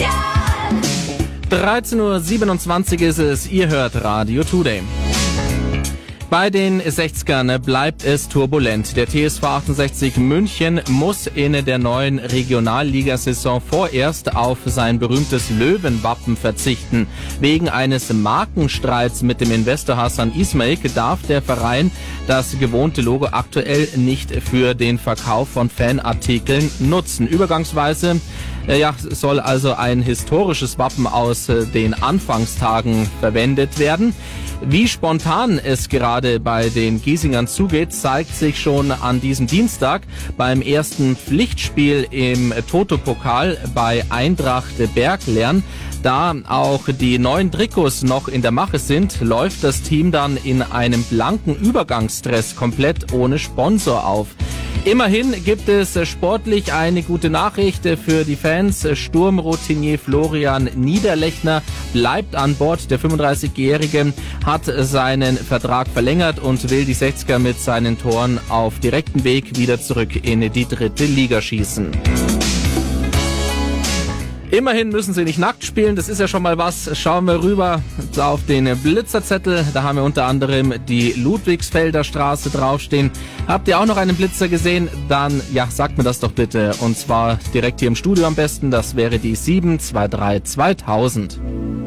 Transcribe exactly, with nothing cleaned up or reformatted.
dreizehn Uhr siebenundzwanzig ist es, ihr hört Radio Today. Bei den sechzigern bleibt es turbulent. Der T S V achtundsechzig München muss in der neuen Regionalligasaison vorerst auf sein berühmtes Löwenwappen verzichten. Wegen eines Markenstreits mit dem Investor Hassan Ismail darf der Verein das gewohnte Logo aktuell nicht für den Verkauf von Fanartikeln nutzen. Übergangsweise ja, soll also ein historisches Wappen aus den Anfangstagen verwendet werden. Wie spontan es gerade bei den Giesingern zugeht, zeigt sich schon an diesem Dienstag beim ersten Pflichtspiel im Toto-Pokal bei Eintracht Berglern. Da auch die neuen Trikots noch in der Mache sind, läuft das Team dann in einem blanken Übergangsdress komplett ohne Sponsor auf. Immerhin gibt es sportlich eine gute Nachricht für die Fans. Sturmroutinier Florian Niederlechner bleibt an Bord. Der fünfunddreißigjährige hat seinen Vertrag verlängert und will die sechziger mit seinen Toren auf direktem Weg wieder zurück in die dritte Liga schießen. Immerhin müssen sie nicht nackt spielen, das ist ja schon mal was. Schauen wir rüber auf den Blitzerzettel. Da haben wir unter anderem die Ludwigsfelder Straße draufstehen. Habt ihr auch noch einen Blitzer gesehen? Dann, ja, sagt mir das doch bitte. Und zwar direkt hier im Studio am besten. Das wäre die sieben zwei drei zweitausend.